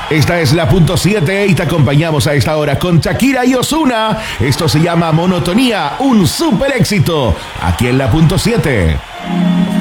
Esta es la punto 7 y te acompañamos a esta hora con Shakira y Ozuna. Esto se llama Monotonía, un super éxito, aquí en la punto 7.